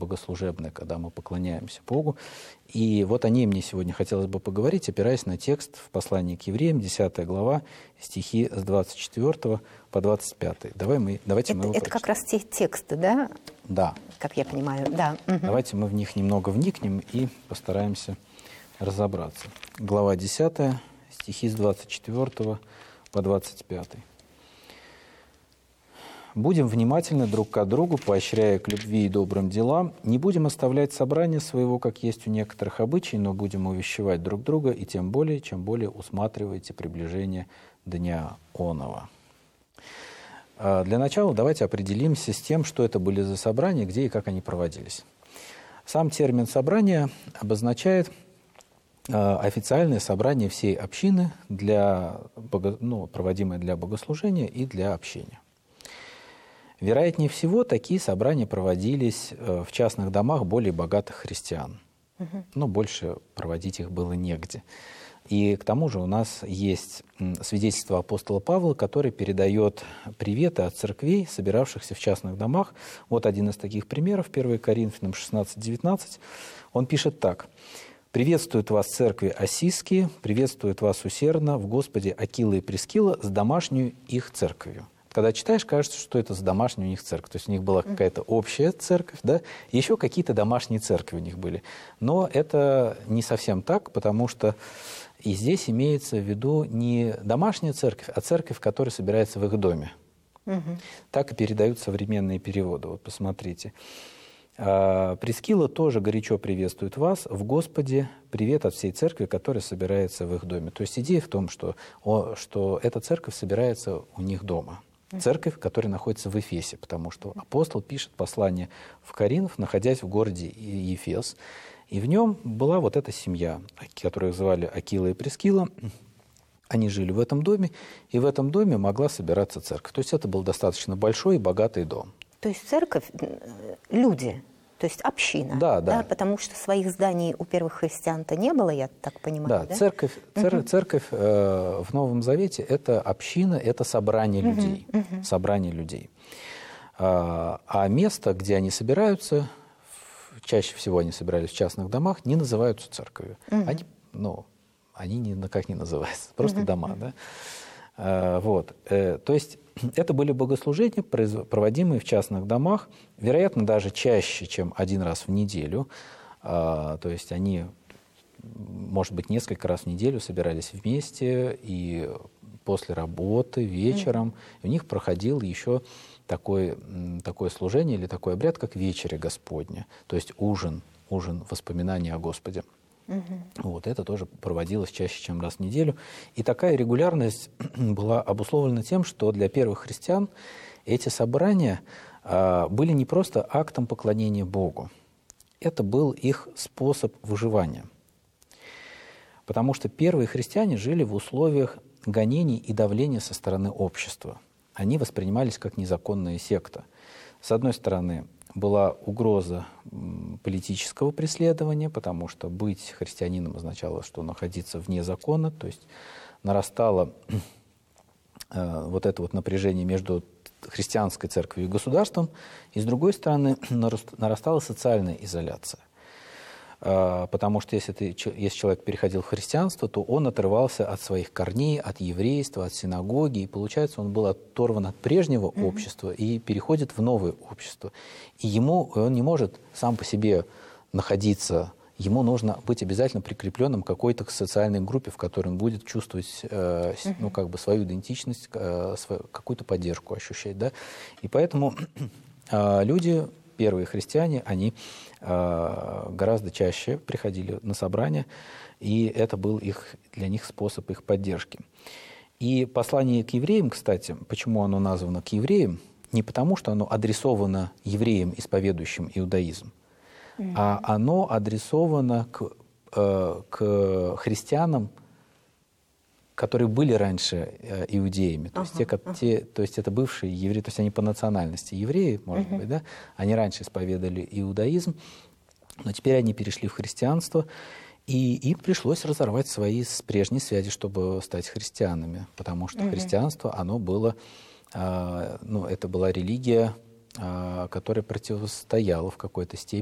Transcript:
богослужебное, когда мы поклоняемся Богу. И вот о ней мне сегодня хотелось бы поговорить, опираясь на текст в послании к евреям, 10 глава, стихи с 24 по 25. Давайте мы его Это как раз те тексты, да? Да. Как я понимаю, да. Угу. Давайте мы в них немного вникнем и постараемся разобраться. Глава 10, стихи с 24 по 25. «Будем внимательны друг к другу, поощряя к любви и добрым делам. Не будем оставлять собрание своего, как есть у некоторых обычаев, но будем увещевать друг друга, и тем более, чем более усматриваете приближение дня оного». Для начала давайте определимся с тем, что это были за собрания, где и как они проводились. Сам термин «собрание» обозначает официальное собрание всей общины, проводимое для богослужения и для общения. Вероятнее всего, такие собрания проводились в частных домах более богатых христиан. Но больше проводить их было негде. И к тому же у нас есть свидетельство апостола Павла, который передает приветы от церквей, собиравшихся в частных домах. Вот один из таких примеров, 1 Коринфянам 16:19. Он пишет так. «Приветствуют вас церкви Осийские, приветствуют вас усердно в Господе Акила и Прискила с домашнюю их церковью». Когда читаешь, кажется, что это за домашняя у них церковь. То есть у них была какая-то общая церковь, да, и еще какие-то домашние церкви у них были. Но это не совсем так, потому что и здесь имеется в виду не домашняя церковь, а церковь, которая собирается в их доме. Так и передают современные переводы. Вот посмотрите. «Прискила тоже горячо приветствует вас в Господе. Привет от всей церкви, которая собирается в их доме». То есть идея в том, что эта церковь собирается у них дома. Церковь, которая находится в Эфесе, потому что апостол пишет послание в Коринф, находясь в городе Ефес. И в нем была вот эта семья, которую звали Акила и Прискила. Они жили в этом доме, и в этом доме могла собираться церковь. То есть это был достаточно большой и богатый дом. То есть церковь, люди, то есть община. Да. Потому что своих зданий у первых христиан-то не было, я так понимаю. Да, церковь в Новом Завете – это община, это собрание людей. Собрание людей. А место, где они собираются, чаще всего они собирались в частных домах, не называются церковью. Они никак не называются, просто дома. Да? То есть это были богослужения, проводимые в частных домах, вероятно, даже чаще, чем один раз в неделю. То есть они, может быть, несколько раз в неделю собирались вместе, и после работы, вечером, у них проходил еще такое служение или такой обряд, как вечеря Господня, то есть ужин воспоминания о Господе. Вот, это тоже проводилось чаще, чем раз в неделю. И такая регулярность была обусловлена тем, что для первых христиан эти собрания были не просто актом поклонения Богу. Это был их способ выживания. Потому что первые христиане жили в условиях гонений и давления со стороны общества. Они воспринимались как незаконная секта. С одной стороны, была угроза политического преследования, потому что быть христианином означало, что находиться вне закона, то есть нарастало вот это вот напряжение между христианской церковью и государством, и с другой стороны нарастала социальная изоляция. Потому что если человек переходил в христианство, то он отрывался от своих корней, от еврейства, от синагоги, и получается, он был оторван от прежнего общества и переходит в новое общество. И он не может сам по себе находиться, ему нужно быть обязательно прикрепленным к какой-то социальной группе, в которой он будет чувствовать свою идентичность, какую-то поддержку ощущать. Да? И поэтому люди, первые христиане, они гораздо чаще приходили на собрания, и это был для них способ их поддержки. И послание к евреям, кстати, почему оно названо к евреям, не потому, что оно адресовано евреям, исповедующим иудаизм, а оно адресовано к христианам, которые были раньше иудеями, то есть это бывшие евреи, то есть они по национальности евреи, может быть, да, они раньше исповедовали иудаизм, но теперь они перешли в христианство, и им пришлось разорвать свои прежние связи, чтобы стать христианами, потому что христианство, оно было, это была религия, которая противостояла в какой-то степени